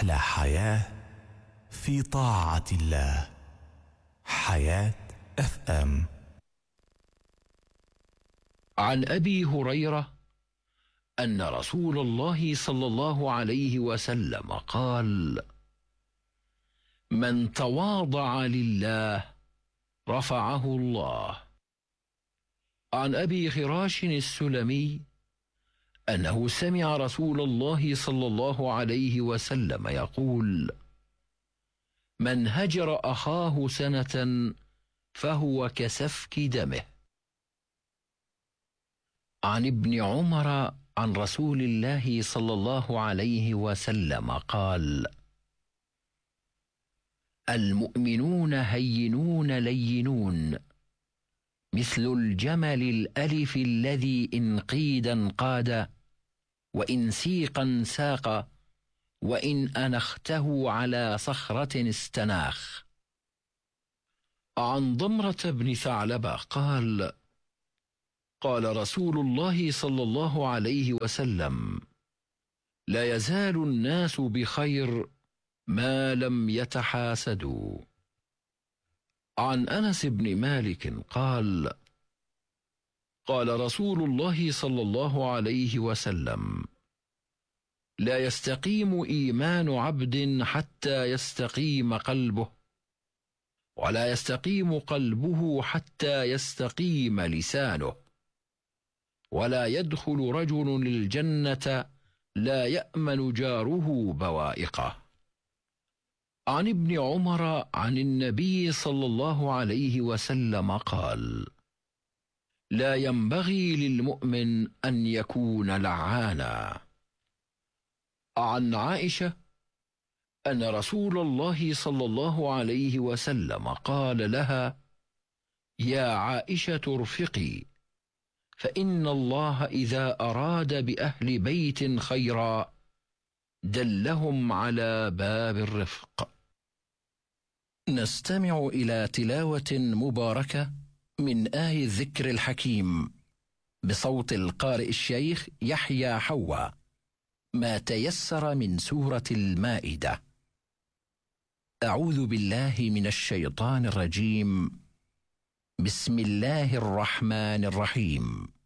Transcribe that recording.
أحلى حياة في طاعة الله. حياة FM. عن أبي هريرة أن رسول الله صلى الله عليه وسلم قال: من تواضع لله رفعه الله. عن أبي خراش السلمي أنه سمع رسول الله صلى الله عليه وسلم يقول: من هجر أخاه سنة فهو كسفك دمه. عن ابن عمر عن رسول الله صلى الله عليه وسلم قال: المؤمنون هينون لينون مثل الجمل الألف الذي إن قيدا قاد وإن سيقا ساق وإن أنخته على صخرة استناخ. عن ضمرة بن ثعلبة قال: قال رسول الله صلى الله عليه وسلم: لا يزال الناس بخير ما لم يتحاسدوا. عن أنس بن مالك قال: قال رسول الله صلى الله عليه وسلم: لا يستقيم إيمان عبد حتى يستقيم قلبه، ولا يستقيم قلبه حتى يستقيم لسانه، ولا يدخل رجل الجنة لا يأمن جاره بوائقه. عن ابن عمر عن النبي صلى الله عليه وسلم قال: لا ينبغي للمؤمن أن يكون لعانا. عن عائشة أن رسول الله صلى الله عليه وسلم قال لها: يا عائشة ارفقي، فإن الله إذا أراد بأهل بيت خيرا دلهم على باب الرفق. نستمع إلى تلاوة مباركة من آي الذكر الحكيم بصوت القارئ الشيخ يحيى حوا، ما تيسر من سورة المائدة. أعوذ بالله من الشيطان الرجيم. بسم الله الرحمن الرحيم.